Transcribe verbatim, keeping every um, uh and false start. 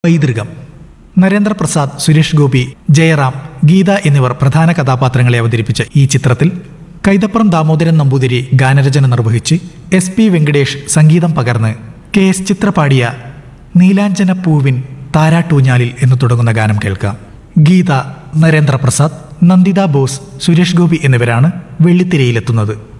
പൈതൃകം. നരേന്ദ്രപ്രസാദ്, സുരേഷ് ഗോപി, ജയറാം, ഗീത എന്നിവർ പ്രധാന കഥാപാത്രങ്ങളെ അവതരിപ്പിച്ച ഈ ചിത്രത്തിൽ കൈതപ്പുറം ദാമോദരൻ നമ്പൂതിരി ഗാനരചന നിർവഹിച്ച് എസ് പി വെങ്കടേഷ് സംഗീതം പകർന്ന് കെ എസ് ചിത്ര പാടിയ നീലാഞ്ജന പൂവിൻ താരാട്ടൂഞ്ഞാലിൽ എന്ന് തുടങ്ങുന്ന ഗാനം കേൾക്കാം. ഗീത, നരേന്ദ്രപ്രസാദ്, നന്ദിത ബോസ്, സുരേഷ് ഗോപി എന്നിവരാണ് വെള്ളിത്തിരയിലെത്തുന്നത്.